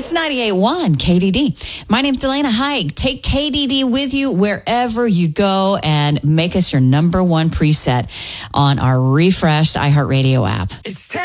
It's 98.1 KDD. My name's Delana Haig. Take KDD with you wherever you go and make us your number one preset on our refreshed iHeartRadio app. It's